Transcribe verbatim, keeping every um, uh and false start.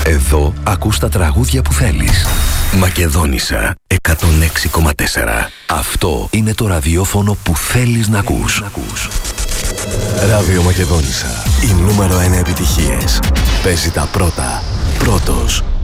Εδώ ακούς τα τραγούδια που θέλεις. Μακεδόνισσα εκατόν έξι κόμμα τέσσερα. Αυτό είναι το ραδιόφωνο που θέλεις να ακούς. Ράδιο Μακεδόνισσα. Οι νούμερο ένα επιτυχίες. Παίζει τα πρώτα. Πρώτος.